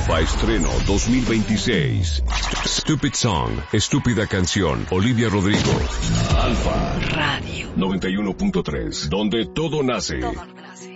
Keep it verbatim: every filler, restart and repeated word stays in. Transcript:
Alfa Estreno dos mil veintiséis. Stupid Song, Estúpida Canción, Olivia Rodrigo. Alfa Radio noventa y uno punto tres, donde todo nace. Todo.